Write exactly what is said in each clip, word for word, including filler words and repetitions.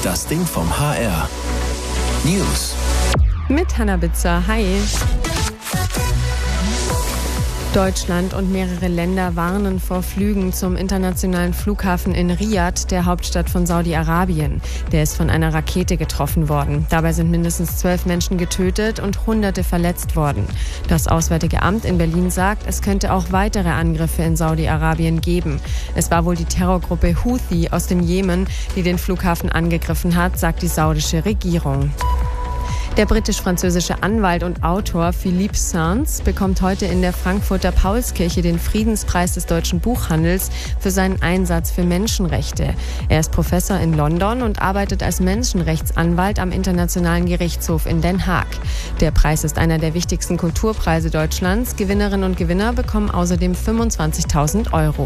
Das Ding vom H R. News. Mit Hannah Bitzer. Hi. Deutschland und mehrere Länder warnen vor Flügen zum internationalen Flughafen in Riad, der Hauptstadt von Saudi-Arabien. Der ist von einer Rakete getroffen worden. Dabei sind mindestens zwölf Menschen getötet und Hunderte verletzt worden. Das Auswärtige Amt in Berlin sagt, es könnte auch weitere Angriffe in Saudi-Arabien geben. Es war wohl die Terrorgruppe Houthi aus dem Jemen, die den Flughafen angegriffen hat, sagt die saudische Regierung. Der britisch-französische Anwalt und Autor Philippe Sands bekommt heute in der Frankfurter Paulskirche den Friedenspreis des deutschen Buchhandels für seinen Einsatz für Menschenrechte. Er ist Professor in London und arbeitet als Menschenrechtsanwalt am Internationalen Gerichtshof in Den Haag. Der Preis ist einer der wichtigsten Kulturpreise Deutschlands. Gewinnerinnen und Gewinner bekommen außerdem fünfundzwanzigtausend Euro.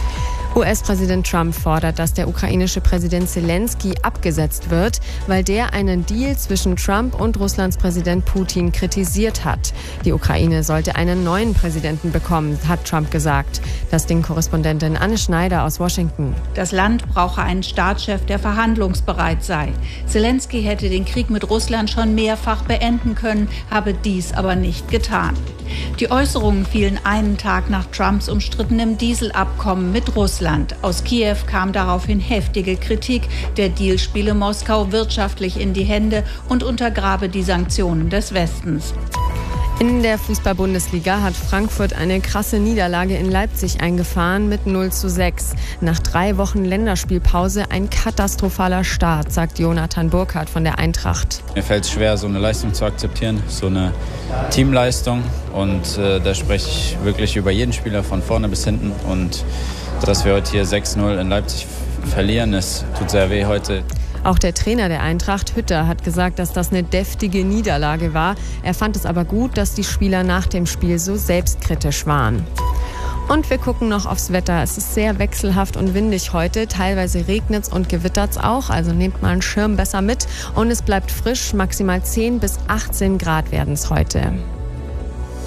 U S-Präsident Trump fordert, dass der ukrainische Präsident Zelensky abgesetzt wird, weil der einen Deal zwischen Trump und Russlands Präsident Putin kritisiert hat. Die Ukraine sollte einen neuen Präsidenten bekommen, hat Trump gesagt. Das Ding-Korrespondentin Anne Schneider aus Washington. Das Land brauche einen Staatschef, der verhandlungsbereit sei. Zelensky hätte den Krieg mit Russland schon mehrfach beenden können, habe dies aber nicht getan. Die Äußerungen fielen einen Tag nach Trumps umstrittenem Dieselabkommen mit Russland. Aus Kiew kam daraufhin heftige Kritik. Der Deal spiele Moskau wirtschaftlich in die Hände und untergrabe die Sanktionen des Westens. In der Fußball-Bundesliga hat Frankfurt eine krasse Niederlage in Leipzig eingefahren mit null zu sechs. Nach drei Wochen Länderspielpause ein katastrophaler Start, sagt Jonathan Burkhardt von der Eintracht. Mir fällt es schwer, so eine Leistung zu akzeptieren, so eine Teamleistung. Und äh, da spreche ich wirklich über jeden Spieler von vorne bis hinten. Und dass wir heute hier sechs null in Leipzig verlieren, es tut sehr weh heute. Auch der Trainer der Eintracht, Hütter, hat gesagt, dass das eine deftige Niederlage war. Er fand es aber gut, dass die Spieler nach dem Spiel so selbstkritisch waren. Und wir gucken noch aufs Wetter. Es ist sehr wechselhaft und windig heute. Teilweise regnet es und gewittert es auch. Also nehmt mal einen Schirm besser mit. Und es bleibt frisch. Maximal zehn bis achtzehn Grad werden es heute.